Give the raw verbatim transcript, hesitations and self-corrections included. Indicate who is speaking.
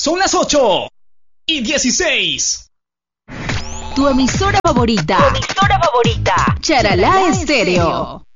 Speaker 1: Son las ocho y dieciséis.
Speaker 2: Tu emisora favorita.
Speaker 3: Tu emisora favorita.
Speaker 2: Charalá Estéreo.